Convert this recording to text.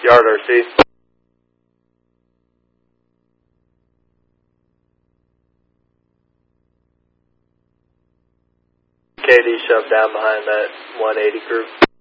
Yard RC. KD shoved down behind that 180 crew.